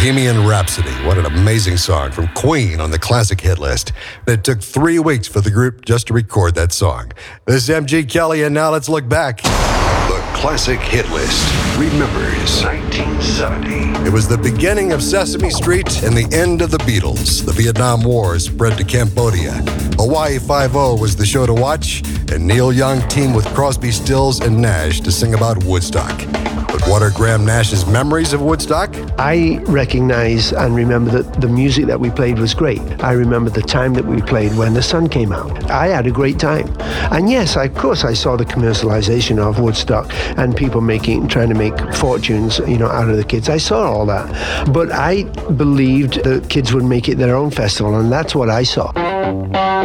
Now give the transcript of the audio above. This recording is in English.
Bohemian Rhapsody. What an amazing song from Queen on the classic hit list. It took 3 weeks for the group just to record that song. This is MG Kelly, and now let's look back. The classic hit list remembers 1970. It was the beginning of Sesame Street and the end of the Beatles. The Vietnam War spread to Cambodia. Hawaii Five-0 was the show to watch, and Neil Young teamed with Crosby, Stills, and Nash to sing about Woodstock. But what are Graham Nash's memories of Woodstock? I recognize and remember that the music that we played was great. I remember the time that we played when the sun came out. I had a great time. And yes, of course, I saw the commercialization of Woodstock and people trying to make fortunes, out of the kids. I saw all that. But I believed the kids would make it their own festival, and that's what I saw.